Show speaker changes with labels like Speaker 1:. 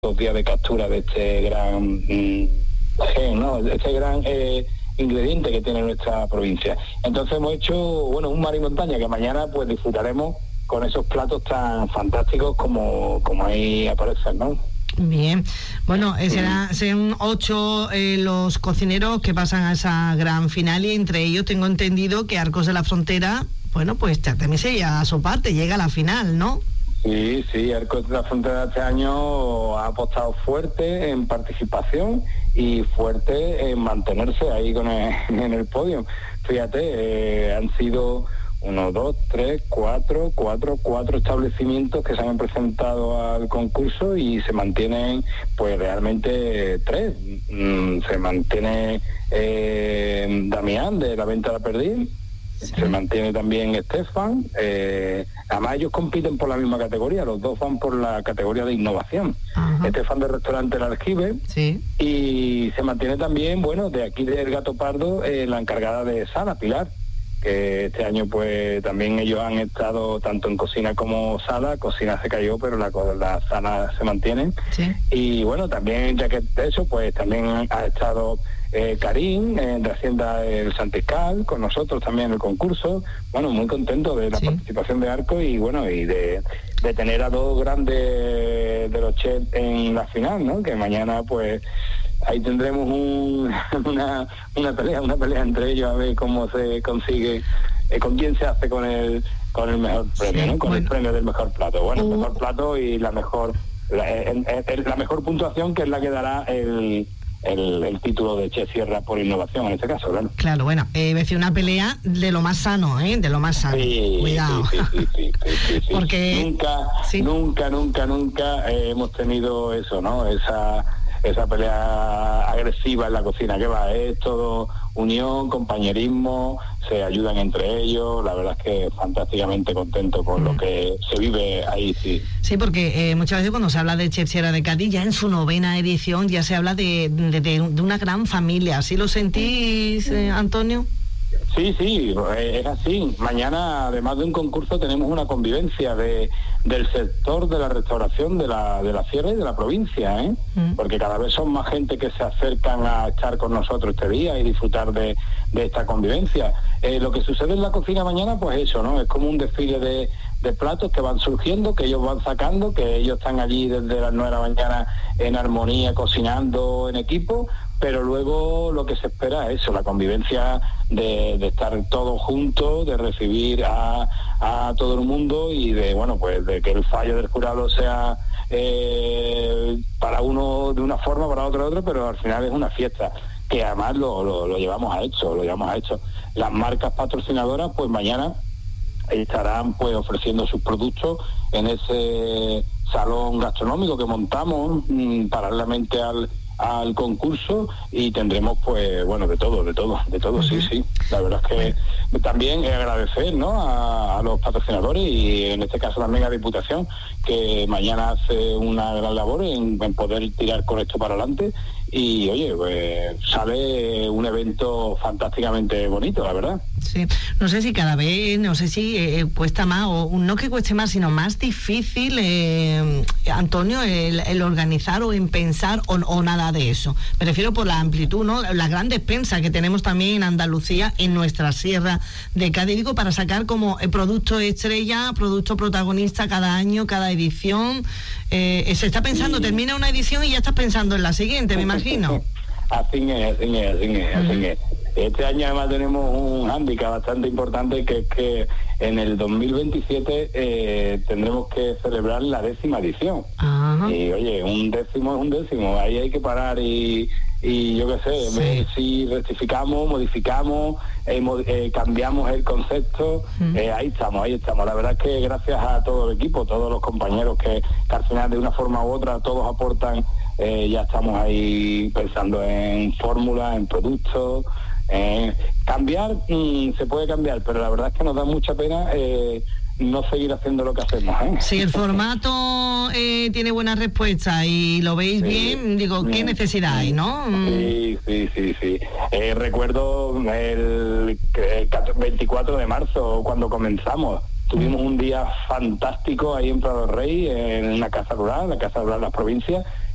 Speaker 1: 2 días de captura de este gran gen, ¿no? Este gran ingrediente que tiene nuestra provincia. Entonces hemos hecho, bueno, un mar y montaña que mañana pues disfrutaremos con esos platos tan fantásticos como ahí aparecen, ¿no?
Speaker 2: Bien, bueno, serán 8 los cocineros que pasan a esa gran final, y entre ellos tengo entendido que Arcos de la Frontera, bueno, pues también se llega a su parte, llega a la final, ¿no?
Speaker 1: Sí, Arcos de la Frontera este año ha apostado fuerte en participación y fuerte en mantenerse ahí en el podio. Fíjate, han sido 1, 2, 3, 4 establecimientos que se han presentado al concurso y se mantienen pues realmente 3. Se mantiene Damián de la Venta de la Perdiz, sí. Se mantiene también Estefan, además ellos compiten por la misma categoría, los dos van por la categoría de innovación. Ajá. Estefan de Restaurante El Aljibe, sí. Y se mantiene también, bueno, de aquí del Gato Pardo, la encargada de sala, Pilar, que este año pues también ellos han estado tanto en cocina como sala. Cocina se cayó, pero la sala se mantiene, sí. Y bueno, también ya que eso, pues también ha estado Karim de Hacienda El Santiscal con nosotros también en el concurso. Bueno, muy contento de la participación de Arcos y bueno, y de tener a 2 grandes de los chefs en la final, ¿no? Que mañana pues ahí tendremos una pelea entre ellos, a ver cómo se consigue, con quién se hace con el mejor premio, ¿no? Con el premio del mejor plato. Bueno, el mejor plato y la mejor puntuación, que es la que dará el título de Chef Sierra por innovación en este caso, claro. Claro,
Speaker 2: bueno, decir una pelea de lo más sano, de lo más sano.
Speaker 1: Sí, cuidado. Sí.
Speaker 2: Porque
Speaker 1: nunca hemos tenido eso, ¿no? Esa pelea agresiva en la cocina, que va, es todo unión, compañerismo, se ayudan entre ellos. La verdad es que fantásticamente contento con lo que se vive ahí, sí.
Speaker 2: Sí, porque muchas veces cuando se habla de Chef Sierra de Cádiz, ya en su 9ª edición, ya se habla de una gran familia. ¿Sí lo sentís, Antonio?
Speaker 1: Sí, es así. Mañana, además de un concurso, tenemos una convivencia del sector de la restauración de la sierra y de la provincia, porque cada vez son más gente que se acercan a estar con nosotros este día y disfrutar de esta convivencia. Lo que sucede en la cocina mañana, pues eso, ¿no? Es como un desfile de platos que van surgiendo, que ellos van sacando, que ellos están allí desde las 9 de la mañana en armonía, cocinando en equipo, pero luego lo que se espera es eso, la convivencia de estar todos juntos, de recibir a todo el mundo y de que el fallo del jurado sea para uno de una forma, para otro de otra, pero al final es una fiesta que además lo llevamos a hecho. Las marcas patrocinadoras pues mañana estarán pues ofreciendo sus productos en ese salón gastronómico que montamos paralelamente al concurso, y tendremos pues de todo, sí. La verdad es que también agradecer, ¿no?, a los patrocinadores y en este caso también a Diputación, que mañana hace una gran labor en poder tirar con esto para adelante. Y oye, pues sale un evento fantásticamente bonito, la verdad.
Speaker 2: Sí, no sé si cada vez, cuesta más, o no que cueste más, sino más difícil, Antonio, el organizar o en pensar o nada de eso. Me refiero por la amplitud, ¿no? La gran despensa que tenemos también en Andalucía, en nuestra sierra de Cádiz, digo, para sacar como producto estrella, producto protagonista cada año, cada edición. Se está pensando, termina una edición y ya estás pensando en la siguiente, me imagino.
Speaker 1: Así es. Este año además tenemos un hándicap bastante importante, que es que en el 2027 tendremos que celebrar la 10ª edición. Ajá. Y oye, un décimo es un décimo, ahí hay que parar y yo qué sé, ver si rectificamos, modificamos, cambiamos el concepto. Ahí estamos. La verdad es que gracias a todo el equipo, todos los compañeros que al final de una forma u otra todos aportan, ya estamos ahí pensando en fórmulas, en productos. Cambiar, se puede cambiar, pero la verdad es que nos da mucha pena no seguir haciendo lo que hacemos.
Speaker 2: Si el formato tiene buena respuesta y lo veis bien, digo, ¿qué necesidad hay, no?
Speaker 1: Sí. Recuerdo el 24 de marzo, cuando comenzamos. Tuvimos un día fantástico ahí en Prado Rey, en la Casa Rural, Las Provincias,